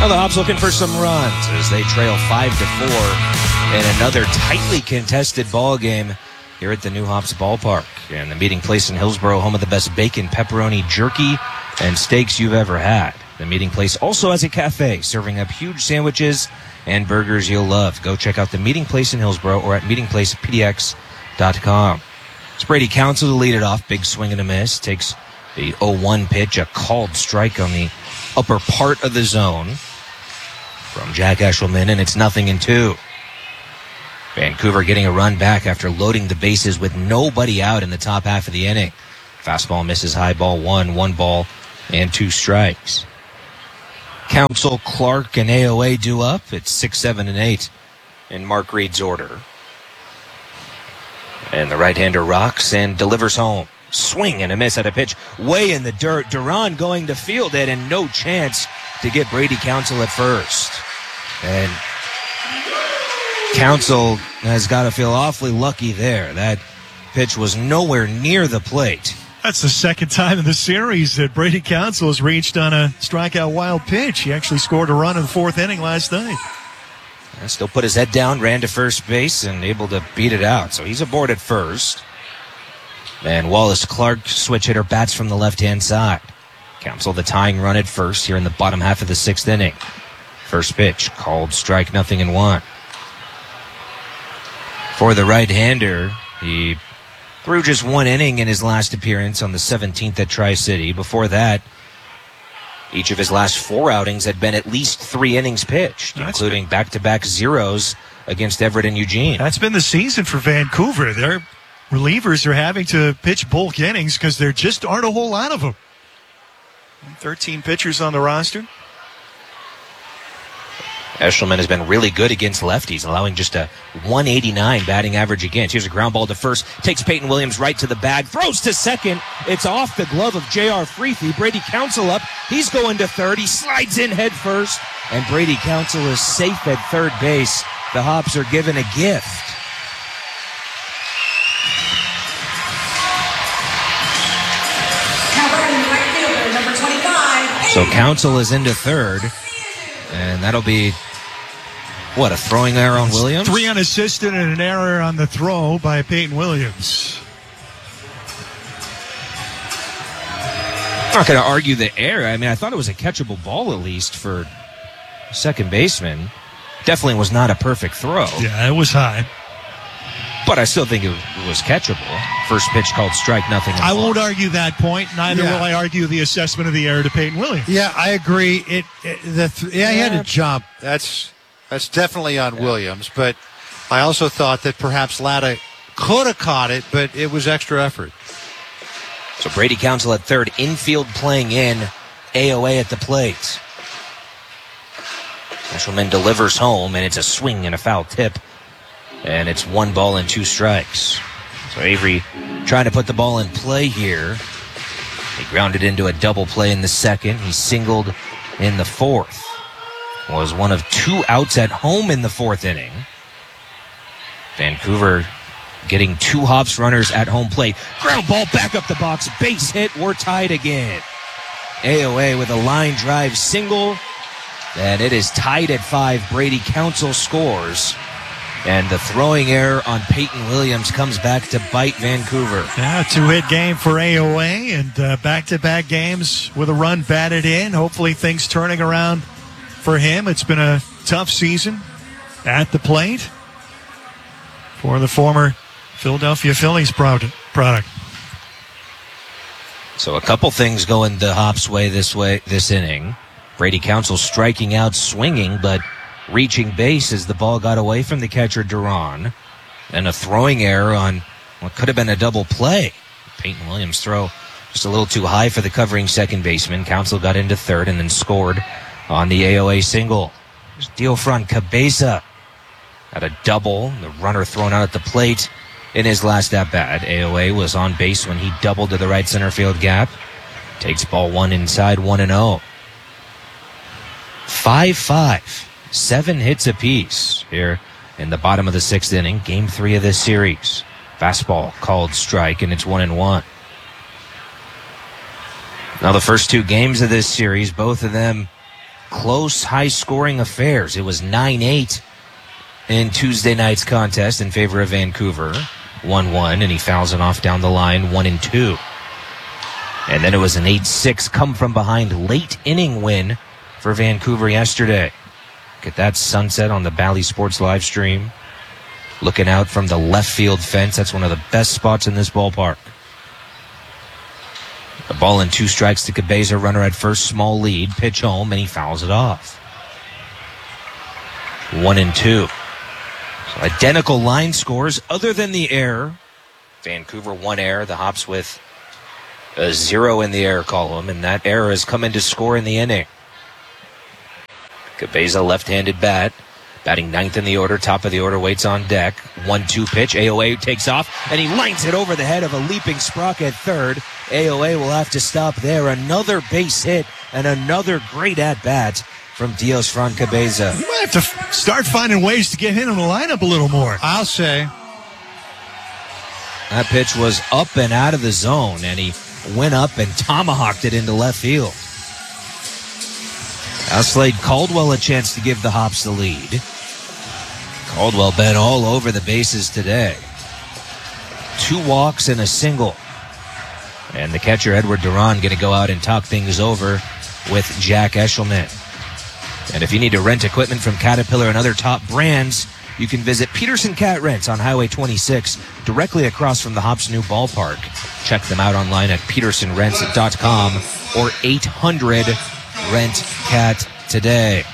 Now the Hops looking for some runs as they trail 5-4 in another tightly contested ball game here at the New Hops Ballpark. And the meeting place in Hillsboro, home of the best bacon, pepperoni, jerky, and steaks you've ever had. The meeting place also has a cafe serving up huge sandwiches and burgers you'll love. Go check out the meeting place in Hillsboro or at meetingplacepdx.com. It's Brady Council to lead it off. Big swing and a miss. Takes the 0-1 pitch, a called strike on the upper part of the zone from Jack Eshelman, and it's 0-2. Vancouver getting a run back after loading the bases with nobody out in the top half of the inning. Fastball misses high, ball 1 ball and 2 strikes. Council, Clark, and AOA due up. It's 6, 7, and 8 in Mark Reed's order. And the right-hander rocks and delivers home. Swing and a miss at a pitch way in the dirt. Duran going to field it, and no chance to get Brady Council at first. And Council has got to feel awfully lucky there. That pitch was nowhere near the plate. That's the second time in the series that Brady Council has reached on a strikeout wild pitch. He actually scored a run in the 4th inning last night. And still put his head down, ran to first base, and able to beat it out. So he's aboard at first. And Wallace Clark, switch hitter, bats from the left-hand side. Council the tying run at first here in the bottom half of the 6th inning. First pitch, called strike, 0-1. For the right-hander, he threw just 1 inning in his last appearance on the 17th at Tri-City. Before that, each of his last 4 outings had been at least 3 innings pitched, including back-to-back zeros against Everett and Eugene. That's been the season for Vancouver. Their relievers are having to pitch bulk innings because there just aren't a whole lot of them. 13 pitchers on the roster. Eshelman has been really good against lefties, allowing just a 189 batting average against. Here's a ground ball to first. Takes Peyton Williams right to the bag. Throws to second. It's off the glove of J.R. Freethy. Brady Council up. He's going to third. He slides in head first. And Brady Council is safe at third base. The Hops are given a gift. Number 25. So Council is into third. And that'll be, a throwing error on Williams? 3 unassisted and an error on the throw by Peyton Williams. I'm not going to argue the error. I mean, I thought it was a catchable ball at least for second baseman. Definitely was not a perfect throw. Yeah, it was high. But I still think it was catchable. First pitch called strike, 0-1. I won't argue that point. Neither will I argue the assessment of the error to Peyton Williams. Yeah, I agree. He had to jump. That's definitely on Williams. But I also thought that perhaps Latta could have caught it, but it was extra effort. So Brady Council at third, infield playing in, AOA at the plate. Eshelman delivers home, and it's a swing and a foul tip. And it's 1 ball and 2 strikes. So Avery trying to put the ball in play here. He grounded into a double play in the second. He singled in the 4th. Was one of 2 outs at home in the 4th inning. Vancouver getting 2 Hops runners at home plate. Ground ball back up the box. Base hit. We're tied again. AOA with a line drive single. And it is tied at 5. Brady Council scores. And the throwing error on Peyton Williams comes back to bite Vancouver. Yeah, 2-hit game for AOA and back-to-back games with a run batted in. Hopefully things turning around for him. It's been a tough season at the plate for the former Philadelphia Phillies product. So a couple things going the Hops' way this inning. Brady Council striking out, swinging, but reaching base as the ball got away from the catcher Duran, and a throwing error on what could have been a double play. Peyton Williams' throw just a little too high for the covering second baseman. Council got into third and then scored on the AOA single. There's Diofran Cabeza at a double. The runner thrown out at the plate in his last at-bat. AOA was on base when he doubled to the right center field gap. Takes ball 1 inside, 1-0. 5-5. 7 hits apiece here in the bottom of the 6th inning. Game 3 of this series. Fastball called strike, and it's 1-1. Now the first 2 games of this series, both of them close, high-scoring affairs. It was 9-8 in Tuesday night's contest in favor of Vancouver. 1-1, and he fouls it off down the line, 1-2. And then it was an 8-6 come-from-behind late-inning win for Vancouver yesterday. Look at that sunset on the Bally Sports live stream. Looking out from the left field fence. That's one of the best spots in this ballpark. The ball and 2 strikes to Cabeza. Runner at first, small lead. Pitch home, and he fouls it off. 1-2. So identical line scores other than the error. Vancouver 1 error. The Hops with a 0 in the error column, and that error has come in to score in the inning. Cabeza, left-handed bat. Batting 9th in the order, top of the order, waits on deck. 1-2 pitch. AOA takes off, and he lines it over the head of a leaping Sprock at third. AOA will have to stop there. Another base hit and another great at-bat from Diosfran Cabeza. You might have to start finding ways to get him in the lineup a little more. I'll say. That pitch was up and out of the zone, and he went up and tomahawked it into left field. Now Slade Caldwell a chance to give the Hops the lead. Caldwell been all over the bases today. 2 walks and a single. And the catcher, Edward Duran, going to go out and talk things over with Jack Eshelman. And if you need to rent equipment from Caterpillar and other top brands, you can visit Peterson Cat Rents on Highway 26, directly across from the Hops' new ballpark. Check them out online at petersonrents.com or 800-RENT-CAT today.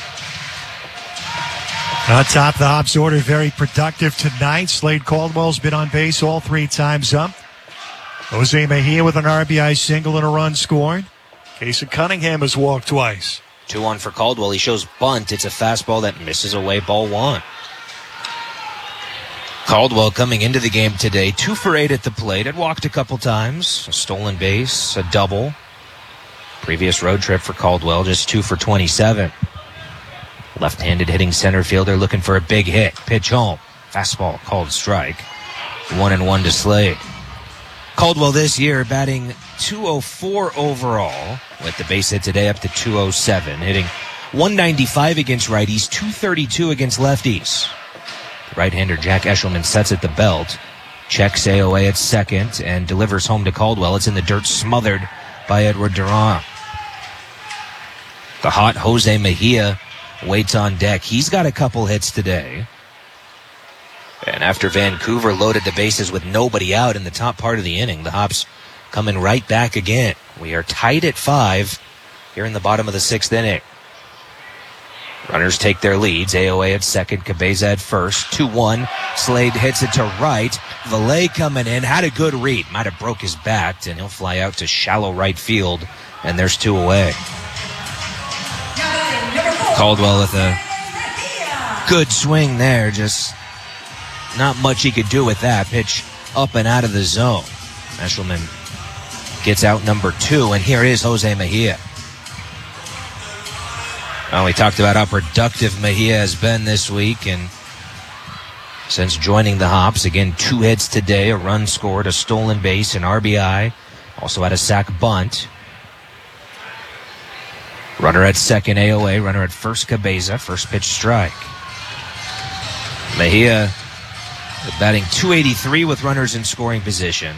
On top, the Hops order very productive tonight. Slade Caldwell's been on base all 3 times up. Jose Mejia with an RBI single and a run scored. Casey Cunningham has walked twice. 2-1 for Caldwell. He shows bunt. It's a fastball that misses away, ball 1. Caldwell coming into the game today, 2 for 8 at the plate. Had walked a couple times. A stolen base, a double. Previous road trip for Caldwell, just 2 for 27. Left-handed hitting center fielder looking for a big hit. Pitch home. Fastball called strike. 1-1 to Slade. Caldwell this year batting .204 overall, with the base hit today up to .207, hitting .195 against righties, .232 against lefties. The right-hander Jack Eshelman sets at the belt, checks AOA at second, and delivers home to Caldwell. It's in the dirt, smothered by Edward Duran. The hot Jose Mejia waits on deck. He's got a couple hits today. And after Vancouver loaded the bases with nobody out in the top part of the inning, the Hops coming right back again. We are tied at 5 here in the bottom of the 6th inning. Runners take their leads. AOA at second, Cabeza at first. 2-1. Slade hits it to right. Valet coming in. Had a good read. Might have broke his bat, and he'll fly out to shallow right field. And there's 2 away. Caldwell with a good swing there. Just not much he could do with that. Pitch up and out of the zone. Eshelman gets out number 2, and here is Jose Mejia. Well, we talked about how productive Mejia has been this week, and since joining the Hops, again, 2 hits today, a run scored, a stolen base, an RBI, also had a sac bunt. Runner at second, AOA, runner at first, Cabeza, first pitch strike. Mejia batting .283 with runners in scoring position.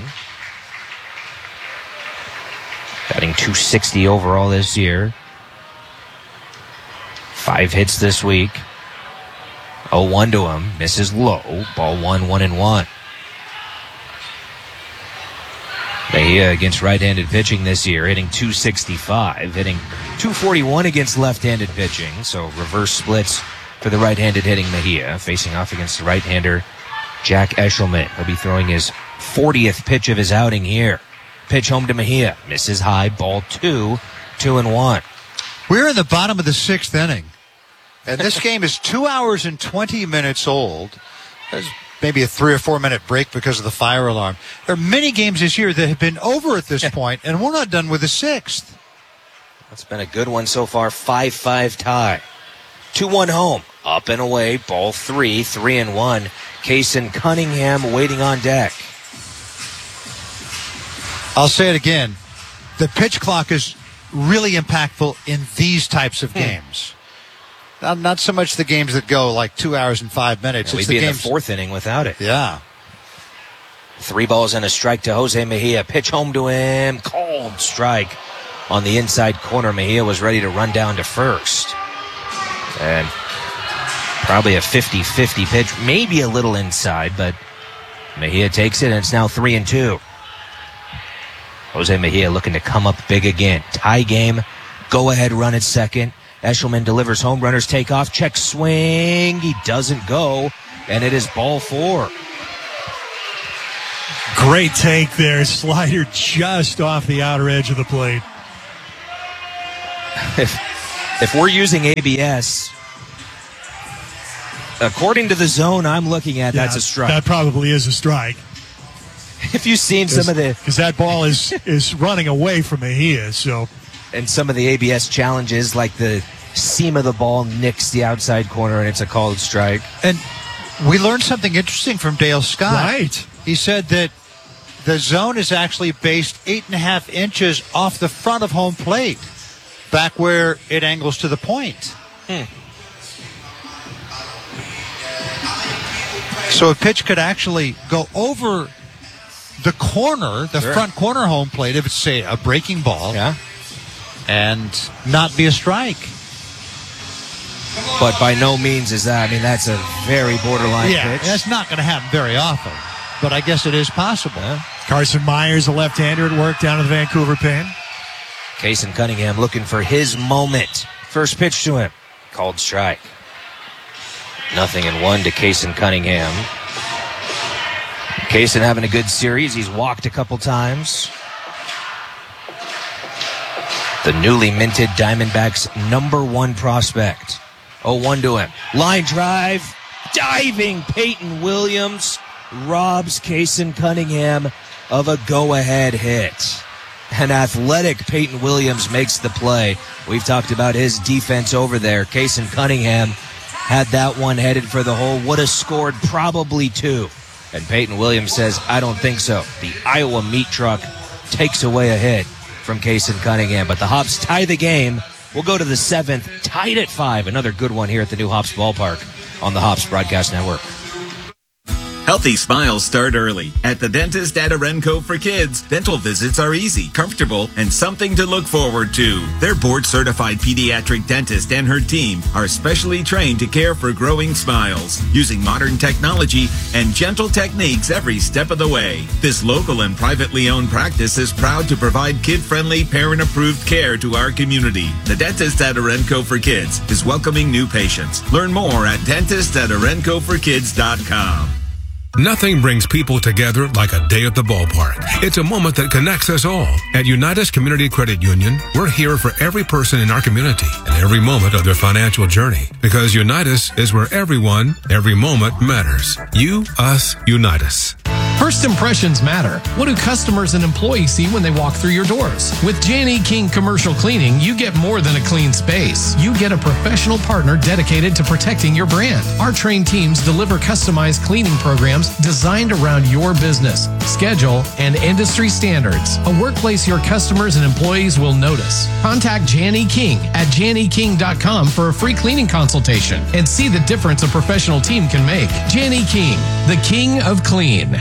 Batting .260 overall this year. 5 hits this week. 0-1 to him. Misses low. Ball 1, 1-1. Mejia against right-handed pitching this year, hitting .265, hitting .241 against left-handed pitching. So reverse splits for the right-handed hitting Mejia, facing off against the right-hander Jack Eshelman. He'll be throwing his 40th pitch of his outing here. Pitch home to Mejia. Misses high. Ball 2, 2-1. We're in the bottom of the 6th inning. And this game is 2 hours and 20 minutes old. There's maybe a 3 or 4 minute break because of the fire alarm. There are many games this year that have been over at this point, and we're not done with the 6th. That's been a good one so far. 5-5 tie. 2-1 home. Up and away. Ball 3, 3-1. Kason Cunningham waiting on deck. I'll say it again. The pitch clock is really impactful in these types of games. Not so much the games that go like 2 hours and 5 minutes. Yeah, we'd be in the fourth inning without it. Yeah. 3 balls and a strike to Jose Mejia. Pitch home to him. Called strike on the inside corner. Mejia was ready to run down to first. And probably a 50-50 pitch. Maybe a little inside, but Mejia takes it, and it's now 3-2. Jose Mejia looking to come up big again. Tie game. Go-ahead run at second. Eshelman delivers home. Runners take off. Check swing. He doesn't go, and it is ball 4. Great take there. Slider just off the outer edge of the plate. If we're using ABS, according to the zone I'm looking at, that's a strike. That probably is a strike. If you've seen some of the... Because that ball is running away from Mejia, so... And some of the ABS challenges, like the seam of the ball nicks the outside corner, and it's a called strike. And we learned something interesting from Dale Scott. Right. He said that the zone is actually based 8.5 inches off the front of home plate, back where it angles to the point. So a pitch could actually go over the corner, the front corner home plate, if it's, say, a breaking ball, and not be a strike. But by no means is that. I mean, that's a very borderline pitch. That's not going to happen very often, but I guess it is possible. Carson Myers, a left-hander at work down to the Vancouver pen. Kaysen Cunningham looking for his moment. First pitch to him. Called strike. 0-1 to Kaysen Cunningham. Kaysen having a good series. He's walked a couple times. The newly minted Diamondbacks' #1 prospect. 0-1 to him. Line drive. Diving Peyton Williams robs Kaysen Cunningham of a go-ahead hit. An athletic Peyton Williams makes the play. We've talked about his defense over there. Kaysen Cunningham had that one headed for the hole. Would have scored probably 2. And Peyton Williams says, I don't think so. The Iowa meat truck takes away a hit from Kaysen Cunningham. But the Hops tie the game. We'll go to the 7th, tied at 5. Another good one here at the new Hops Ballpark on the Hops Broadcast Network. Healthy smiles start early. At the dentist at Arenco for Kids, dental visits are easy, comfortable, and something to look forward to. Their board-certified pediatric dentist and her team are specially trained to care for growing smiles, using modern technology and gentle techniques every step of the way. This local and privately owned practice is proud to provide kid-friendly, parent-approved care to our community. The dentist at Arenco for Kids is welcoming new patients. Learn more at dentist@arencoforkids.com. Nothing brings people together like a day at the ballpark. It's a moment that connects us all. At Unitas Community Credit Union, we're here for every person in our community and every moment of their financial journey. Because Unitas is where everyone, every moment matters. You, us, Unitas. First impressions matter. What do customers and employees see when they walk through your doors? With J&E King Commercial Cleaning, you get more than a clean space. You get a professional partner dedicated to protecting your brand. Our trained teams deliver customized cleaning programs designed around your business, schedule, and industry standards. A workplace your customers and employees will notice. Contact J&E King at janieking.com for a free cleaning consultation and see the difference a professional team can make. J&E King, the king of clean.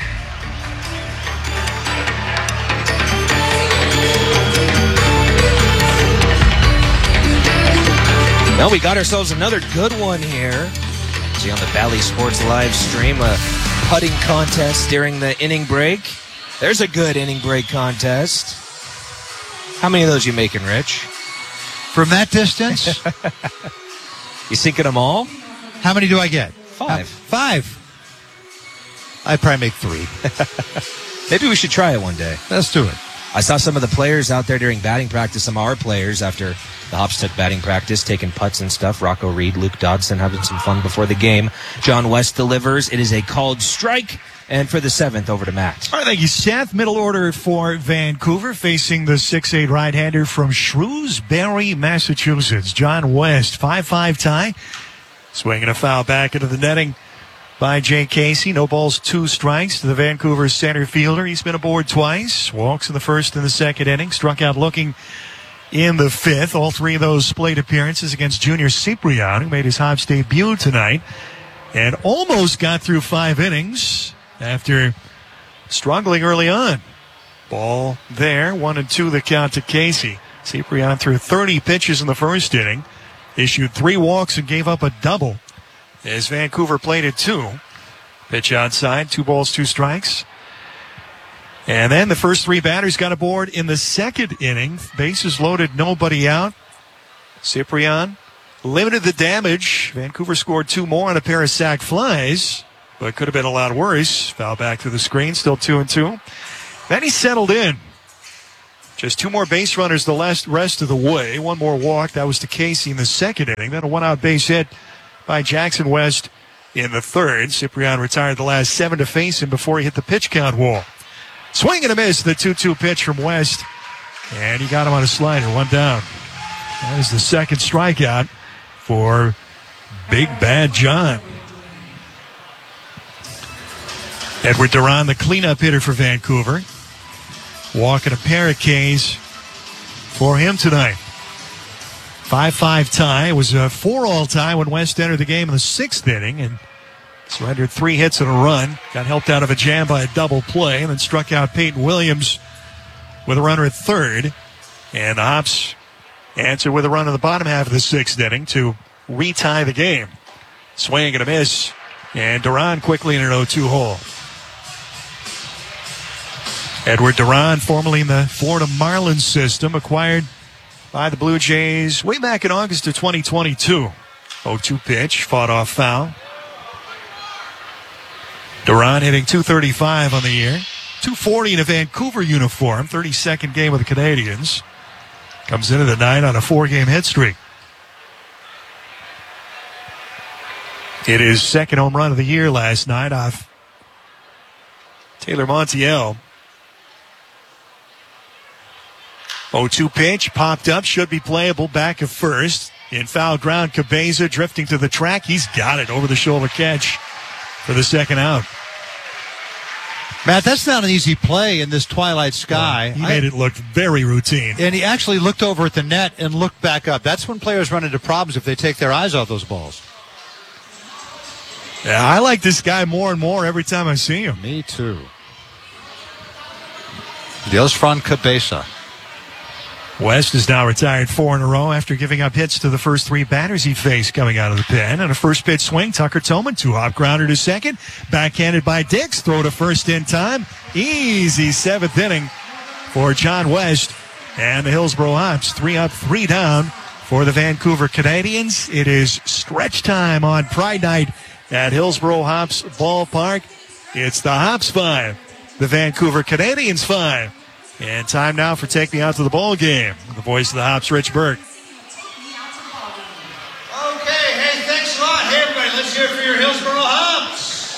Well, we got ourselves another good one here. See on the Bally Sports live stream, a putting contest during the inning break. There's a good inning break contest. How many of those you making, Rich? From that distance? You sinking them all? How many do I get? 5. 5. I probably make 3. Maybe we should try it one day. Let's do it. I saw some of the players out there during batting practice, some of our players after the Hops took batting practice, taking putts and stuff. Rocco Reed, Luke Dodson having some fun before the game. John West delivers. It is a called strike. And for the 7th, over to Matt. All right, thank you, Seth. Middle order for Vancouver, facing the 6'8" right-hander from Shrewsbury, Massachusetts. John West, 5-5 tie. Swinging a foul back into the netting by Jay Casey. No balls, 2 strikes to the Vancouver center fielder. He's been aboard twice. Walks in the first and the second inning. Struck out looking in the fifth. All three of those plate appearances against Junior Ciprian, who made his Hops debut tonight and almost got through 5 innings after struggling early on. Ball there, 1-2 the count to Casey. Ciprian threw 30 pitches in the first inning, issued 3 walks and gave up a double as Vancouver plated 2. Pitch outside, 2 balls, 2 strikes. And then the first 3 batters got aboard in the second inning. Bases loaded, nobody out. Ciprian limited the damage. Vancouver scored 2 more on a pair of sac flies, but could have been a lot worse. Foul back to the screen, still 2-2. Then he settled in. Just 2 more base runners the rest of the way. 1 more walk. That was to Casey in the second inning. Then a 1-out base hit by Jackson West in the third. Ciprian retired the last 7 to face him before he hit the pitch count wall. Swing and a miss, the 2-2 pitch from West. And he got him on a slider, 1 down. That is the second strikeout for Big Bad John. Edward Duran, the cleanup hitter for Vancouver. Walking a pair of Ks for him tonight. 5-5 tie. It was a 4-all tie when West entered the game in the 6th inning and surrendered 3 hits and a run. Got helped out of a jam by a double play and then struck out Peyton Williams with a runner at third. And the Hops answered with a run in the bottom half of the 6th inning to retie the game. Swing and a miss. And Duran quickly in an 0-2 hole. Edward Duran, formerly in the Florida Marlins system, acquired by the Blue Jays way back in August of 2022. 0-2 pitch, fought off foul. Duran hitting .235 on the year. .240 in a Vancouver uniform. 32nd game with the Canadians. Comes into the night on a 4-game hit streak. Hit his second home run of the year last night off Taylor Montiel. 0-2 pitch, popped up, should be playable, back of first. In foul ground, Cabeza drifting to the track. He's got it, over the shoulder catch for the second out. Matt, that's not an easy play in this twilight sky. He made it look very routine. And he actually looked over at the net and looked back up. That's when players run into problems if they take their eyes off those balls. Yeah, I like this guy more and more every time I see him. Me too. Diosfran Cabeza. West is now retired 4 in a row after giving up hits to the first 3 batters he faced coming out of the pen. And a first pitch swing, Tucker Tillman, 2-hop grounder to second. Backhanded by Dix, throw to first in time. Easy 7th inning for John West and the Hillsboro Hops. 3 up, 3 down for the Vancouver Canadians. It is stretch time on Pride Night at Hillsboro Hops Ballpark. It's the Hops 5, the Vancouver Canadians 5. And time now for Take Me Out to the Ball Game. The voice of the Hops, Rich Burke. Okay, hey, thanks a lot. Hey, everybody, let's hear it for your Hillsboro Hops.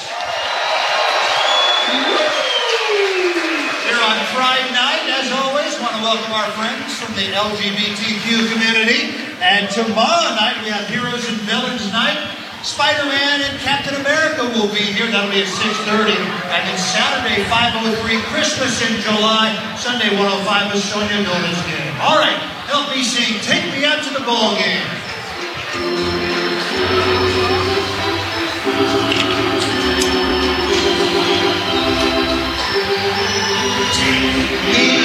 Here on Pride Night, as always, want to welcome our friends from the LGBTQ community. And tomorrow night, we have Heroes and Villains Night. Spider-Man and Captain America will be here. That'll be at 6:30. And then Saturday, 5:03, Christmas in July. Sunday, 1:05, the Sonia Nolan's game. All right, help me sing Take Me Out to the Ball Game. Take me